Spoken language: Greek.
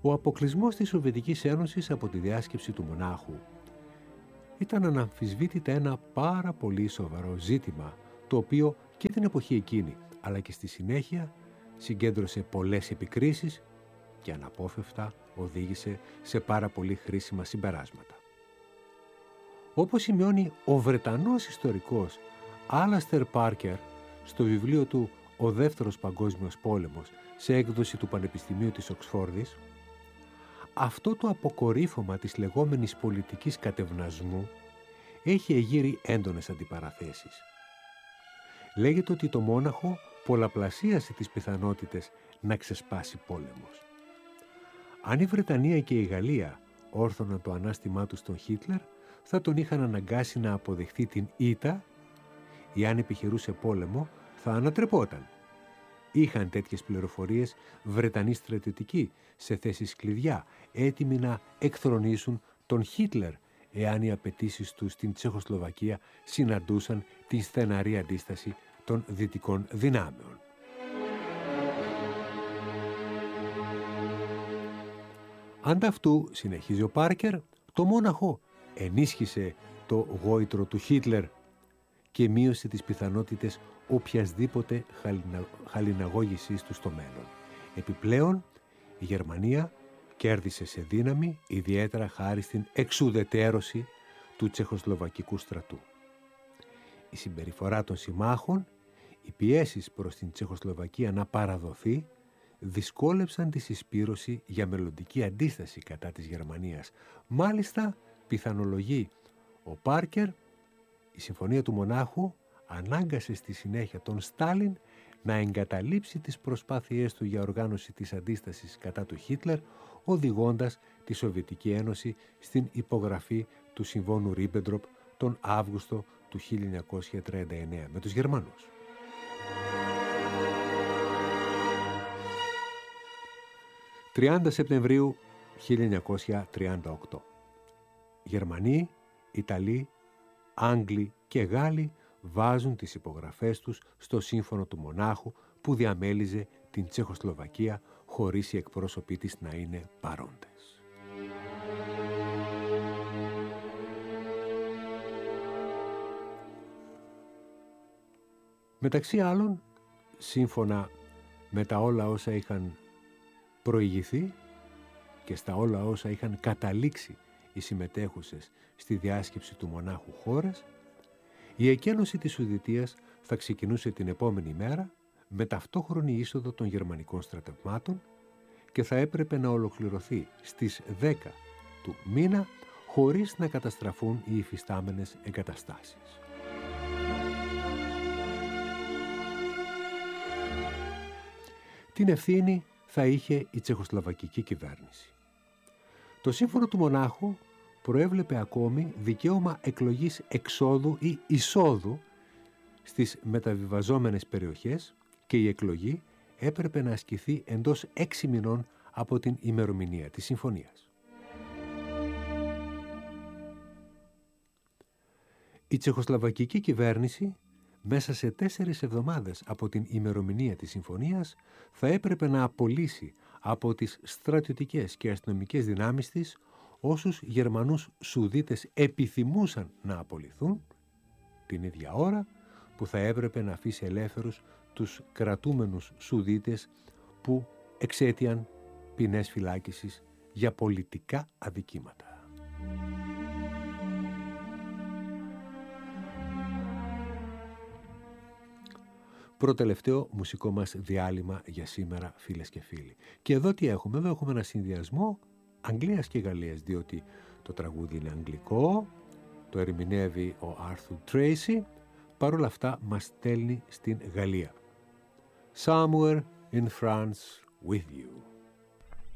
Ο αποκλεισμός της Σοβιετικής Ένωσης από τη διάσκεψη του Μονάχου ήταν αναμφισβήτητα ένα πάρα πολύ σοβαρό ζήτημα, το οποίο και την εποχή εκείνη, αλλά και στη συνέχεια, συγκέντρωσε πολλές επικρίσεις και αναπόφευκτα οδήγησε σε πάρα πολύ χρήσιμα συμπεράσματα. Όπως σημειώνει ο Βρετανός ιστορικός Άλαστερ Πάρκερ στο βιβλίο του «Ο Δεύτερος Παγκόσμιος Πόλεμος» σε έκδοση του Πανεπιστημίου της Οξφόρδης, αυτό το αποκορύφωμα της λεγόμενης πολιτικής κατευνασμού έχει εγείρει έντονες αντιπαραθέσεις. Λέγεται ότι το Μόναχο πολλαπλασίασε τις πιθανότητες να ξεσπάσει πόλεμος. Αν η Βρετανία και η Γαλλία όρθωναν το ανάστημά τους στον Χίτλερ, θα τον είχαν αναγκάσει να αποδεχθεί την ήττα, ή αν επιχειρούσε πόλεμο θα ανατρεπόταν. Είχαν τέτοιες πληροφορίες Βρετανοί στρατιωτικοί σε θέσεις κλειδιά, έτοιμοι να εκθρονήσουν τον Χίτλερ, εάν οι απαιτήσεις του στην Τσεχοσλοβακία συναντούσαν την στεναρή αντίσταση των δυτικών δυνάμεων. Ανταυτού, συνεχίζει ο Πάρκερ, το Μόναχο ενίσχυσε το γόητρο του Χίτλερ και μείωσε τις πιθανότητες οποιασδήποτε χαλιναγώγησης του στο μέλλον. Επιπλέον, η Γερμανία κέρδισε σε δύναμη, ιδιαίτερα χάρη στην εξουδετέρωση του τσεχοσλοβακικού στρατού. Η συμπεριφορά των συμμάχων, οι πιέσεις προς την Τσεχοσλοβακία να παραδοθεί, δυσκόλεψαν τη συσπήρωση για μελλοντική αντίσταση κατά της Γερμανίας. Μάλιστα, πιθανολογεί ο Πάρκερ, η Συμφωνία του Μονάχου ανάγκασε στη συνέχεια τον Στάλιν να εγκαταλείψει τις προσπάθειές του για οργάνωση της αντίστασης κατά του Χίτλερ, οδηγώντας τη Σοβιετική Ένωση στην υπογραφή του Συμφώνου Ρίμπεντροπ τον Αύγουστο του 1939 με τους Γερμανούς. «30 Σεπτεμβρίου 1938. Γερμανοί, Ιταλοί, Άγγλοι και Γάλλοι βάζουν τις υπογραφές τους στο Σύμφωνο του Μονάχου που διαμέλιζε την Τσεχοσλοβακία χωρίς οι εκπρόσωποι της να είναι παρόντες. Μεταξύ άλλων, σύμφωνα με τα όλα όσα είχαν προηγηθεί και στα όλα όσα είχαν καταλήξει οι συμμετέχουσες στη διάσκεψη του Μονάχου χώρες, η εκένωση της Σουδετίας θα ξεκινούσε την επόμενη μέρα με ταυτόχρονη είσοδο των γερμανικών στρατευμάτων και θα έπρεπε να ολοκληρωθεί στις 10 του μήνα χωρίς να καταστραφούν οι υφιστάμενες εγκαταστάσεις. Την ευθύνη θα είχε η τσεχοσλοβακική κυβέρνηση. Το Σύμφωνο του Μονάχου προέβλεπε ακόμη δικαίωμα εκλογής εξόδου ή εισόδου στις μεταβιβαζόμενες περιοχές και η εκλογή έπρεπε να ασκηθεί εντός 6 μηνών από την ημερομηνία της συμφωνίας. Η τσεχοσλοβακική κυβέρνηση μέσα σε 4 εβδομάδες από την ημερομηνία της συμφωνίας θα έπρεπε να απολύσει από τις στρατιωτικές και αστυνομικές δυνάμεις της όσους Γερμανούς Σουδίτες επιθυμούσαν να απολυθούν, την ίδια ώρα που θα έπρεπε να αφήσει ελεύθερους τους κρατούμενους Σουδίτες που εξέτειαν ποινές φυλάκισης για πολιτικά αδικήματα. Προτελευταίο μουσικό μας διάλειμμα για σήμερα, φίλες και φίλοι. Και εδώ τι έχουμε? Εδώ έχουμε ένα συνδυασμό Αγγλίας και Γαλλίας, διότι το τραγούδι είναι αγγλικό, το ερμηνεύει ο Άρθουρ Τρέισι, παρόλα αυτά μας στέλνει στην Γαλλία. Somewhere in France with you.